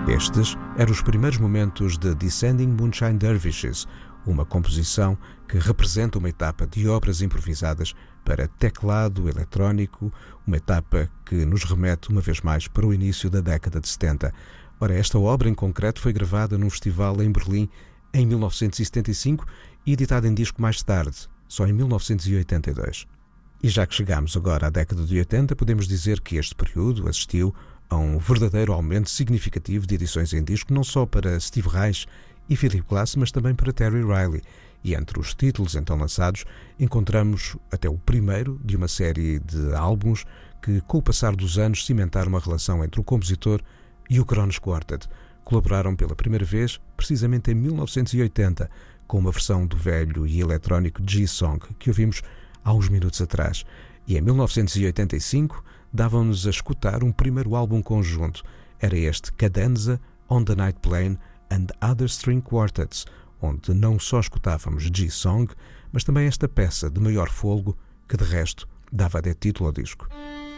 Estes eram os primeiros momentos de Descending Moonshine Dervishes, uma composição que representa uma etapa de obras improvisadas para teclado eletrónico, uma etapa que nos remete uma vez mais para o início da década de 70. Ora, esta obra em concreto foi gravada num festival em Berlim em 1975 e editada em disco mais tarde, só em 1982. E já que chegamos agora à década de 80, podemos dizer que este período assistiu a um verdadeiro aumento significativo de edições em disco, não só para Steve Reich e Philip Glass, mas também para Terry Riley. E entre os títulos então lançados, encontramos até o primeiro de uma série de álbuns que, com o passar dos anos, cimentaram uma relação entre o compositor e o Kronos Quartet. Colaboraram pela primeira vez, precisamente em 1980, com uma versão do velho e eletrónico G-Song, que ouvimos há uns minutos atrás. E em 1985, davam-nos a escutar um primeiro álbum conjunto. Era este Cadenza on the Night Plane and Other String Quartets, onde não só escutávamos G-Song, mas também esta peça de maior fôlego que, de resto, dava até título ao disco.